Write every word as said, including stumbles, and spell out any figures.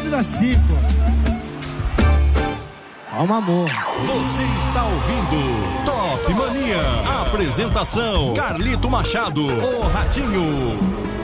Clube das Cinco. Calma, amor. Você está ouvindo Top Mania. Apresentação: Carlito Machado, o Ratinho.